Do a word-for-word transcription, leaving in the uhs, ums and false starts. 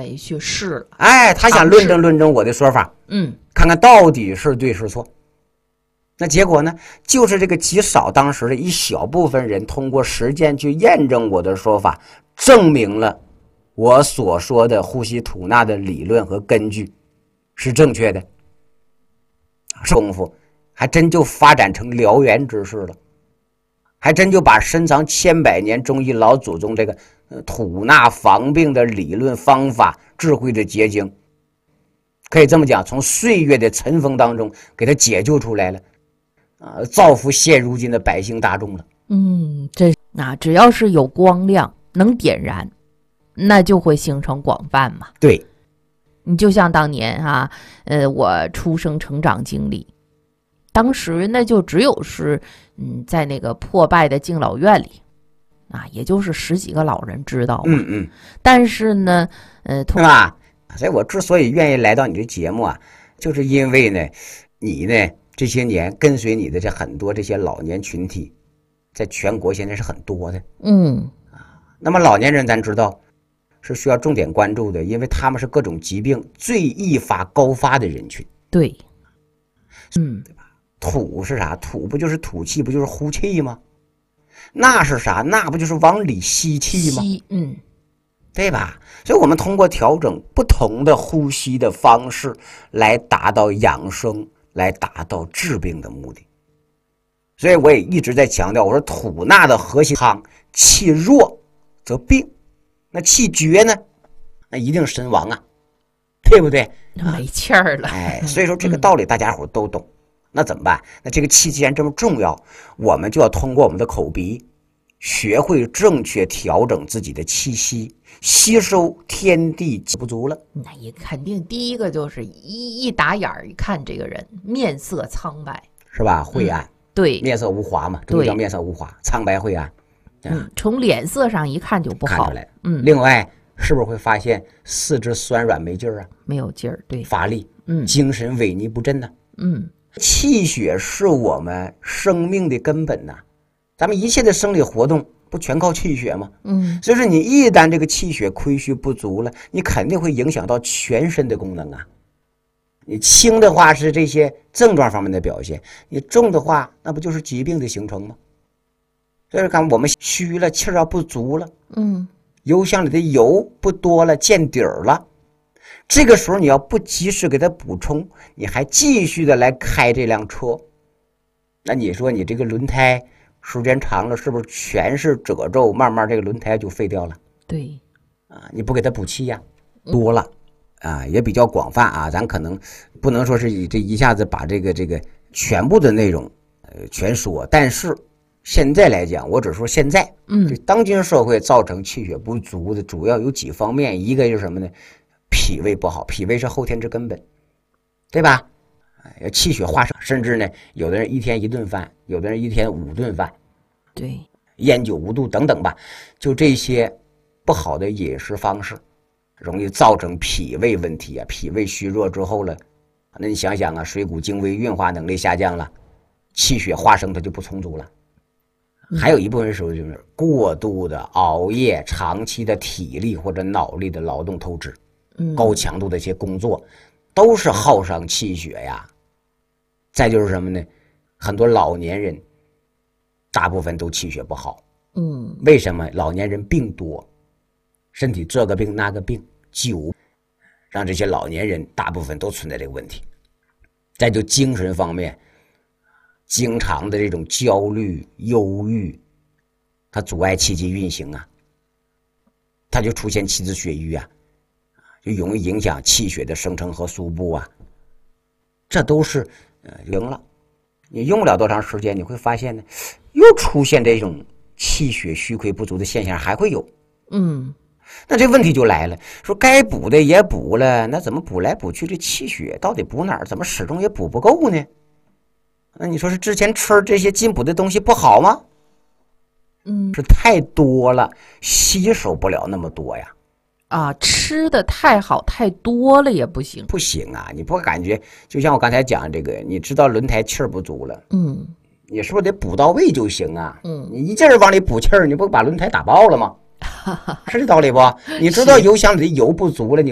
来去试了。 哎，他想论证论证我的说法， 嗯， 看看到底是对是错。那结果呢，就是这个极少当时的一小部分人通过实践去验证我的说法，证明了我所说的呼吸吐纳的理论和根据是正确的。是功夫还真就发展成燎原之势了，还真就把深藏千百年中医老祖宗这个吐纳防病的理论方法、智慧的结晶，可以这么讲，从岁月的尘封当中给它解救出来了，啊，造福现如今的百姓大众了。 嗯，这啊，只要是有光亮能点燃，那就会形成广泛嘛。 对， 你就像当年啊，呃，我出生成长经历，当时那就只有是嗯，在那个破败的敬老院里。啊，也就是十几个老人知道， 嗯嗯， 但是呢，呃， 对吧？所以我之所以愿意来到你的节目啊，就是因为呢，你呢这些年跟随你的这很多这些老年群体，在全国现在是很多的， 嗯， 那么老年人咱知道是需要重点关注的，因为他们是各种疾病最易发高发的人群。 对，嗯， 对吧？吐是啥？吐不就是吐气，不就是呼气吗？那是啥？那不就是往里吸气吗？ 吸，嗯， 对吧？所以我们通过调整不同的呼吸的方式来达到养生，来达到治病的目的。所以我也一直在强调，我说吐纳的核心汤，气弱则病，那气绝呢，那一定身亡啊，对不对？ 没气儿了。 哎，所以说这个道理大家伙都懂。嗯，那怎么办？那这个气既然这么重要，我们就要通过我们的口鼻，学会正确调整自己的气息，吸收天地气不足了。 那也肯定第一个就是一一打眼儿一看这个人面色苍白， 是吧？晦暗，嗯， 对， 面色无华嘛，这叫面色无华，苍白晦暗。 嗯，从脸色上一看就不好。 看出来。嗯，另外是不是会发现四肢酸软没劲儿啊？ 没有劲儿，对， 乏力， 嗯， 精神萎靡不振呢。 嗯， 气血是我们生命的根本呐，咱们一切的生理活动不全靠气血吗？ 嗯， 所以说你一旦这个气血亏虚不足了，你肯定会影响到全身的功能啊。你轻的话是这些症状方面的表现，你重的话那不就是疾病的形成吗？所以看我们虚了，气儿要不足了， 嗯， 油箱里的油不多了，见底儿了，这个时候你要不及时给它补充，你还继续的来开这辆车，那你说你这个轮胎时间长了是不是全是褶皱，慢慢这个轮胎就废掉了？ 对， 啊，你不给它补气呀，多了啊，也比较广泛啊，咱可能不能说是以这一下子把这个这个全部的内容呃全说，但是现在来讲，我只说现在， 嗯， 对当今社会造成气血不足的主要有几方面，一个就是什么呢？脾胃不好，脾胃是后天之根本，对吧？哎，气血化生，甚至呢，有的人一天一顿饭，有的人一天五顿饭， 对， 烟酒无度等等吧，就这些不好的饮食方式，容易造成脾胃问题啊。脾胃虚弱之后了，那你想想啊，水谷精微运化能力下降了，气血化生它就不充足了。还有一部分时候就是过度的熬夜，长期的体力或者脑力的劳动透支， 嗯， 高强度的一些工作，都是耗伤气血呀。再就是什么呢？很多老年人，大部分都气血不好。 嗯， 为什么？老年人病多，身体这个病那个病，久，让这些老年人大部分都存在这个问题。再就精神方面，经常的这种焦虑、忧郁，它阻碍气机运行啊，它就出现气滞血瘀啊，就容易影响气血的生成和输布啊。这都是呃赢了，你用不了多长时间，你会发现呢，又出现这种气血虚亏不足的现象，还会有。 嗯， 那这问题就来了，说该补的也补了，那怎么补来补去，这气血到底补哪儿？怎么始终也补不够呢？那你说是之前吃这些进补的东西不好吗？ 嗯， 是太多了，吸收不了那么多呀。 啊，吃的太好太多了也不行， 不行啊！你不感觉就像我刚才讲这个，你知道轮胎气儿不足了， 嗯， 你是不是得补到位就行啊？ 嗯， 你一劲儿往里补气儿，你不把轮胎打爆了吗？是这道理不？你知道油箱里的油不足了，你